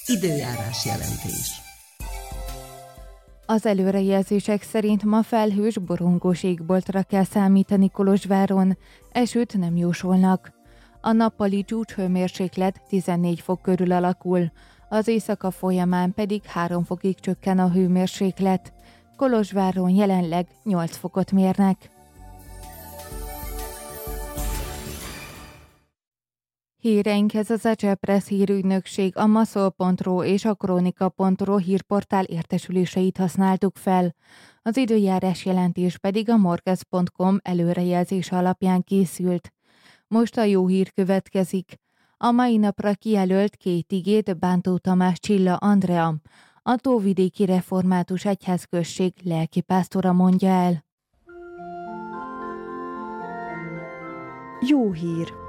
Időjárás jelentés. Az előrejelzések szerint ma felhős, borongós égboltra kell számítani Kolozsváron, esőt nem jósolnak. A nappali csúcshőmérséklet 14 fok körül alakul, az éjszaka folyamán pedig 3 fokig csökken a hőmérséklet. Kolozsváron jelenleg 8 fokot mérnek. Híreinkhez az Agepress hírügynökség, a maszol.ro és a kronika.ro hírportál értesüléseit használtuk fel. Az időjárás jelentés pedig a morgez.com előrejelzése alapján készült. Most a jó hír következik. A mai napra kijelölt 2 igét Bántó Tamás Csilla Andrea, a Tóvidéki Református Egyházközség lelkipásztora mondja el. Jó hír!